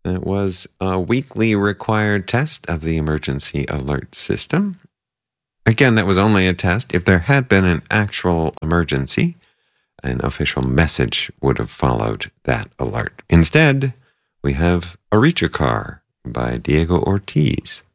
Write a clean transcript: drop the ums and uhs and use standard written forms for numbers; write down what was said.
It was a weekly required test of the emergency alert system. Again, that was only a test. If there had been an actual emergency, an official message would have followed that alert. Instead, we have Aricha Car by Diego Ortiz.